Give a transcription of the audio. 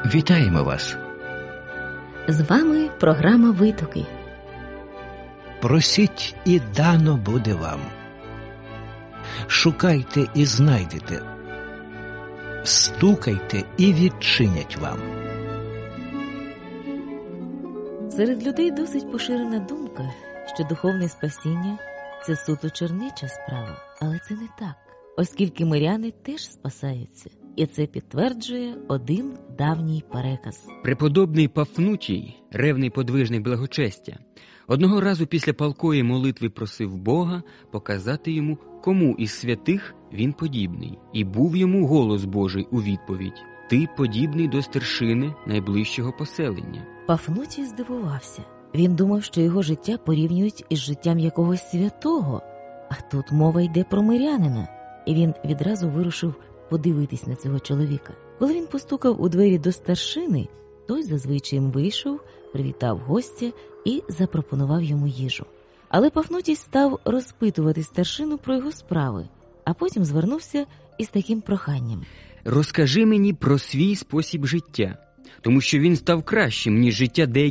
Вітаємо вас! З вами програма «Витоки». Просіть, і дано буде вам. Шукайте і знайдете. Стукайте і відчинять вам. Серед людей досить поширена думка, що духовне спасіння – це суто чернеча справа. Але це не так, оскільки миряни теж спасаються. І це підтверджує один давній переказ. Преподобний Пафнутій, ревний подвижник благочестя, одного разу після палкої молитви просив Бога показати йому, кому із святих він подібний. І був йому голос Божий у відповідь: «Ти подібний до старшини найближчого поселення». Пафнутій здивувався. Він думав, що його життя порівнюють із життям якогось святого, а тут мова йде про мирянина. І він відразу вирушив подивитись на цього чоловіка. Коли він постукав у двері до старшини, той зазвичай вийшов, привітав гостя і запропонував йому їжу. Але Пафнутій став розпитувати старшину про його справи, а потім звернувся із таким проханням: «Розкажи мені про свій спосіб життя, тому що він став кращим, ніж життя деяких